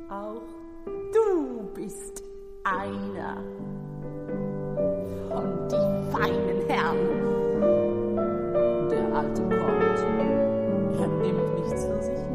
Auch du bist einer von die feinen Herren. Der Alte kommt. Er nimmt mich zu sich